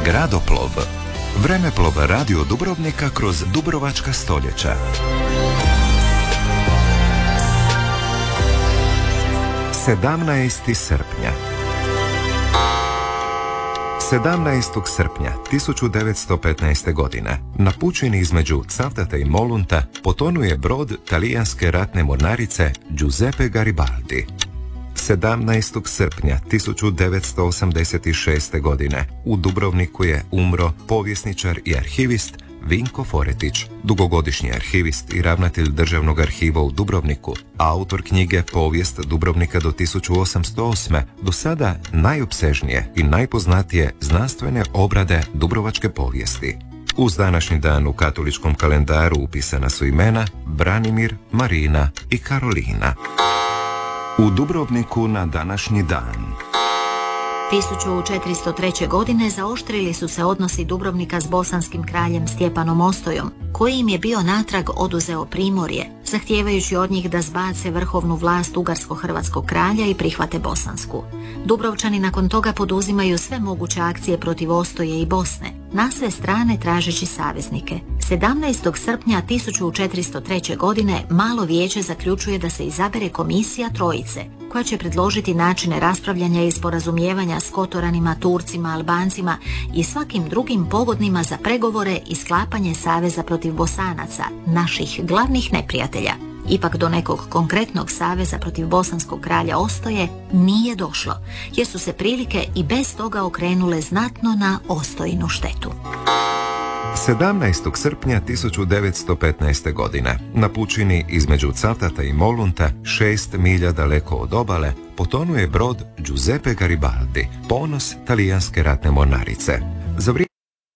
Gradoplov. Vremeplov radio Dubrovnika kroz dubrovačka stoljeća. 17. srpnja. 17. srpnja 1915. godine na pučini između Cavtata i Molunta potonuje brod talijanske ratne mornarice Giuseppe Garibaldi. 17. srpnja 1986. godine u Dubrovniku je umro povjesničar i arhivist Vinko Foretić, dugogodišnji arhivist i ravnatelj Državnog arhiva u Dubrovniku, autor knjige Povijest Dubrovnika do 1808. do sada najopsežnije i najpoznatije znanstvene obrade dubrovačke povijesti. Uz današnji dan u katoličkom kalendaru upisana su imena Branimir, Marina i Karolina. U Dubrovniku na današnji dan. 1403. godine zaoštrili su se odnosi Dubrovnika s bosanskim kraljem Stjepanom Ostojom, koji im je bio natrag oduzeo Primorje, zahtijevajući od njih da zbace vrhovnu vlast ugarsko-hrvatskog kralja i prihvate bosansku. Dubrovčani nakon toga poduzimaju sve moguće akcije protiv Ostoje i Bosne, na sve strane tražeći saveznike. 17. srpnja 1403. godine Malo vijeće zaključuje da se izabere komisija trojice, koja će predložiti načine raspravljanja i sporazumijevanja s Kotoranima, Turcima, Albancima i svakim drugim pogodnima za pregovore i sklapanje saveza protiv Bosanaca, naših glavnih neprijatelja. Ipak do nekog konkretnog saveza protiv bosanskog kralja Ostoje nije došlo, jer su se prilike i bez toga okrenule znatno na Ostojinu štetu. 17. srpnja 1915. godine na pučini između Cavtata i Molunta, 6 milja daleko od obale, potonuje brod Giuseppe Garibaldi, ponos talijanske ratne mornarice. Za vrijeme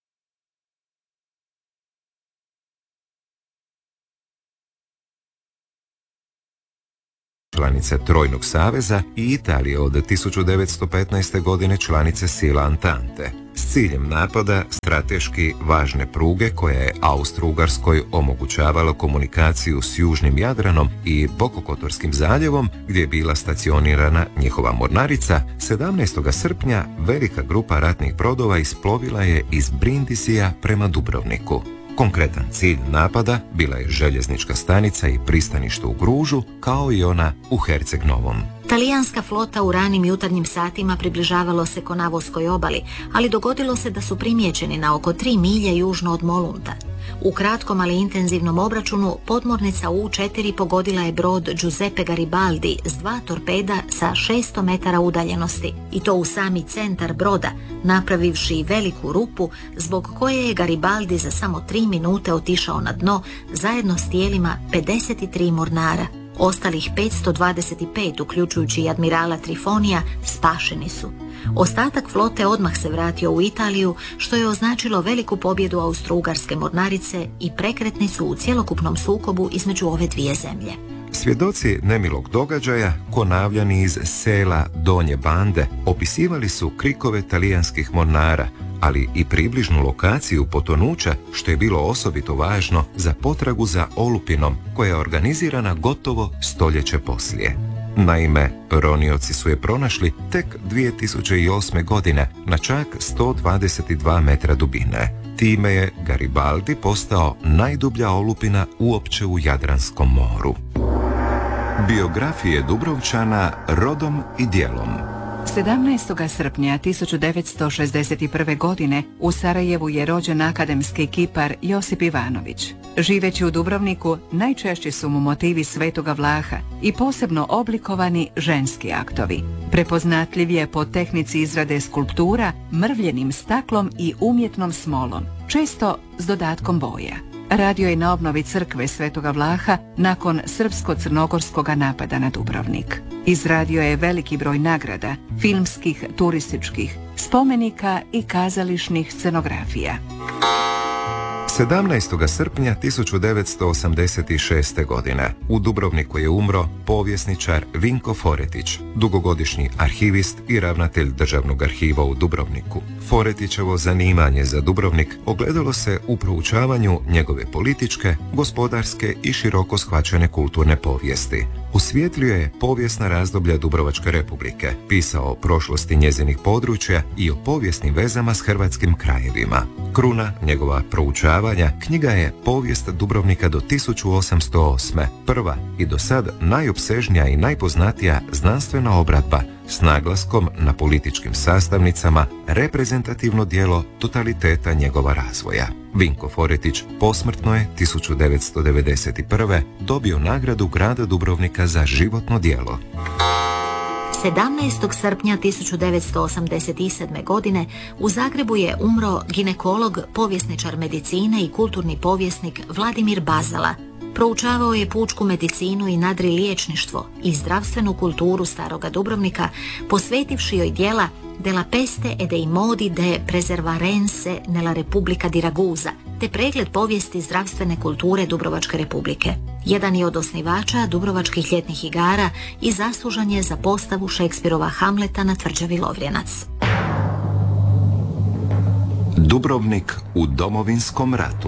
članice Trojnog saveza i Italije od 1915. godine članice sila Antante, s ciljem napada strateški važne pruge koja je Austro-Ugarskoj omogućavala komunikaciju s Južnim Jadranom i Bokokotorskim zaljevom, gdje je bila stacionirana njihova mornarica. 17. srpnja velika grupa ratnih brodova isplovila je iz Brindisija prema Dubrovniku. Konkretan cilj napada bila je željeznička stanica i pristanište u Gružu, kao i ona u Herceg Novom. Talijanska flota u ranim jutarnjim satima približavalo se Konavoskoj obali, ali dogodilo se da su primijećeni na oko 3 milje južno od Molunta. U kratkom ali intenzivnom obračunu podmornica U-4 pogodila je brod Giuseppe Garibaldi s 2 torpeda sa 600 metara udaljenosti, i to u sami centar broda, napravivši veliku rupu zbog koje je Garibaldi za samo 3 minute otišao na dno zajedno s tijelima 53 mornara. Ostalih 525, uključujući i admirala Trifonija, spašeni su. Ostatak flote odmah se vratio u Italiju, što je označilo veliku pobjedu Austro-Ugarske mornarice i prekretnicu u cjelokupnom sukobu između ove dvije zemlje. Svjedoci nemilog događaja, Konavljani iz sela Donje Bande, opisivali su krikove talijanskih mornara, ali i približnu lokaciju potonuća, što je bilo osobito važno za potragu za olupinom, koja je organizirana gotovo stoljeće poslije. Naime, ronioci su je pronašli tek 2008. godine na čak 122 metra dubine. Time je Garibaldi postao najdublja olupina uopće u Jadranskom moru. Biografije Dubrovčana rodom i djelom. 17. srpnja 1961. godine u Sarajevu je rođen akademski kipar Josip Ivanović. Živeći u Dubrovniku, najčešći su mu motivi Svetoga Vlaha i posebno oblikovani ženski aktovi. Prepoznatljiv je po tehnici izrade skulptura, mrvljenim staklom i umjetnom smolom, često s dodatkom boja. Radio je na obnovi crkve Svetoga Vlaha nakon srpsko-crnogorskog napada na Dubrovnik. Izradio je veliki broj nagrada, filmskih, turističkih, spomenika i kazališnih scenografija. 17. srpnja 1986. godine u Dubrovniku je umro povjesničar Vinko Foretić, dugogodišnji arhivist i ravnatelj Državnog arhiva u Dubrovniku. Foretićevo zanimanje za Dubrovnik ogledalo se u proučavanju njegove političke, gospodarske i široko shvaćene kulturne povijesti. Osvijetlio je povijesna razdoblja Dubrovačke republike, pisao o prošlosti njezinih područja i o povijesnim vezama s hrvatskim krajevima. Kruna njegova proučavanja knjiga je Povijest Dubrovnika do 1808. Prva i do sad najopsežnija i najpoznatija znanstvena obradba s naglaskom na političkim sastavnicama, reprezentativno djelo totaliteta njegova razvoja. Vinko Foretić posmrtno je 1991. dobio nagradu grada Dubrovnika za životno djelo. 17. srpnja 1987. godine u Zagrebu je umro ginekolog, povjesničar medicine i kulturni povjesnik Vladimir Bazala. Proučavao je pučku medicinu i nadriliječništvo i zdravstvenu kulturu staroga Dubrovnika, posvetivši joj djela De la peste e dei modi de preservarense nella Repubblica di Ragusa, te pregled povijesti zdravstvene kulture Dubrovačke republike. Jedan je od osnivača Dubrovačkih ljetnih igara i zaslužan je za postavu Šekspirova Hamleta na tvrđavi Lovrjenac. Dubrovnik u Domovinskom ratu.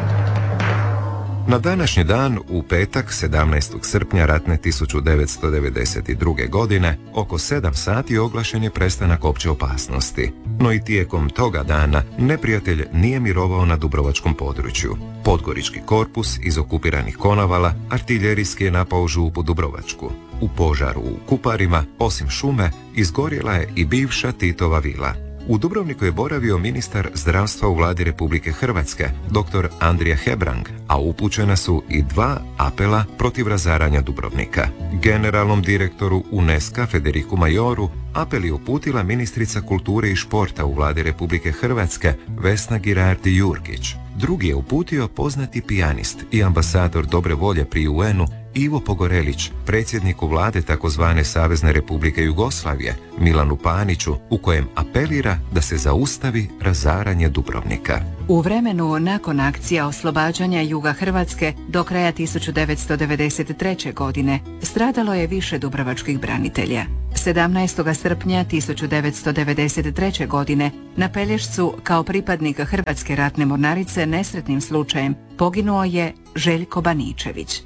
Na današnji dan, u petak 17. srpnja ratne 1992. godine, oko 7 sati oglašen je prestanak opće opasnosti. No i tijekom toga dana neprijatelj nije mirovao na dubrovačkom području. Podgorički korpus iz okupiranih Konavala artiljerijski je napao župu Dubrovačku. U požaru u Kuparima, osim šume, izgorjela je i bivša Titova vila. U Dubrovniku je boravio ministar zdravstva u vladi Republike Hrvatske, dr. Andrija Hebrang, a upućena su i 2 apela protiv razaranja Dubrovnika. Generalnom direktoru UNESCO Federiku Majoru apel je uputila ministrica kulture i športa u vladi Republike Hrvatske Vesna Girardi-Jurgić. Drugi je uputio poznati pijanist i ambasador dobre volje pri UN-u Ivo Pogorelić, predsjedniku vlade takozvane Savezne Republike Jugoslavije, Milanu Paniću, u kojem apelira da se zaustavi razaranje Dubrovnika. U vremenu nakon akcija oslobađanja juga Hrvatske do kraja 1993. godine stradalo je više dubrovačkih branitelja. 17. srpnja 1993. godine na Pelješcu kao pripadnik Hrvatske ratne mornarice nesretnim slučajem poginuo je Željko Baničević.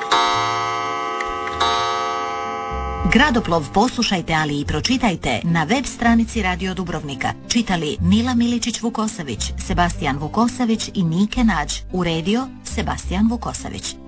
Gradoplov poslušajte, ali i pročitajte na web stranici Radio Dubrovnika. Čitali Mila Miličić-Vukosavić, Sebastijan Vukosavić i Nike Nađ. Uredio Sebastijan Vukosavić.